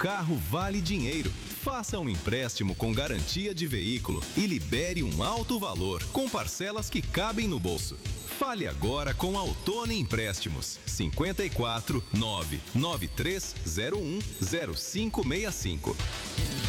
carro vale dinheiro. Faça um empréstimo com garantia de veículo e libere um alto valor, com parcelas que cabem no bolso. Fale agora com a Ottoni Empréstimos. 54 99301 0565.